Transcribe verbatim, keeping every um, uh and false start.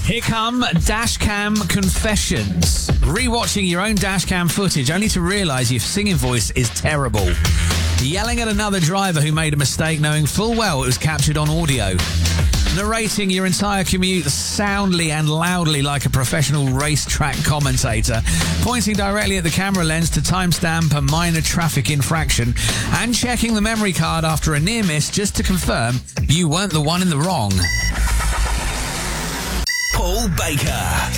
Here come dashcam confessions. Rewatching your own dashcam footage only to realise your singing voice is terrible. Yelling at another driver who made a mistake knowing full well it was captured on audio. Narrating your entire commute soundly and loudly like a professional racetrack commentator. Pointing directly at the camera lens to timestamp a minor traffic infraction. And checking the memory card after a near miss just to confirm you weren't the one in the wrong. Paul Baker.